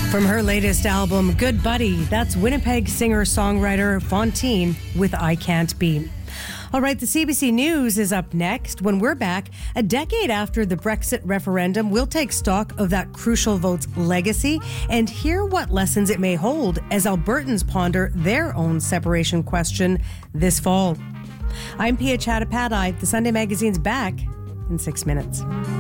From her latest album, Good Buddy, that's Winnipeg singer-songwriter Fontaine with I Can't Be. All right, the CBC News is up next. When we're back, a decade after the Brexit referendum, we'll take stock of that crucial vote's legacy and hear what lessons it may hold as Albertans ponder their own separation question this fall. I'm Pia Chattopadhyay. The Sunday Magazine's back in 6 minutes.